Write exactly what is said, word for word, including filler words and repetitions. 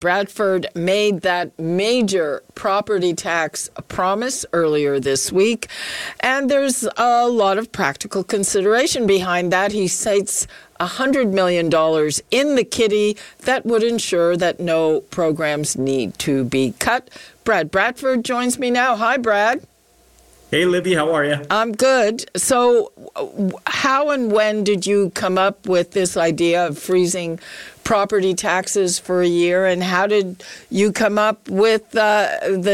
Bradford made that major property tax promise earlier this week, and there's a lot of practical consideration behind that. He cites one hundred million dollars in the kitty that would ensure that no programs need to be cut. Brad Bradford joins me now. Hi, Brad. Hey, Libby, how are you? I'm good. So how and when did you come up with this idea of freezing property taxes for a year, and how did you come up with uh, the